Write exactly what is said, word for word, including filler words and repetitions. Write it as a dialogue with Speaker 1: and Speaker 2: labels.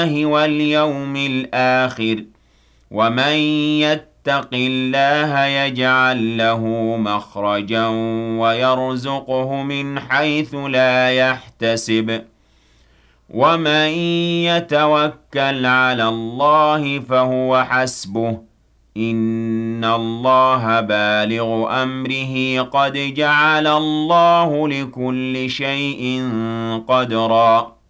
Speaker 1: واليوم الآخر ومن يتق الله يجعل له مخرجا ويرزقه من حيث لا يحتسب ومن يتوكل على الله فهو حسبه إن الله بالغ أمره قد جعل الله لكل شيء قدرا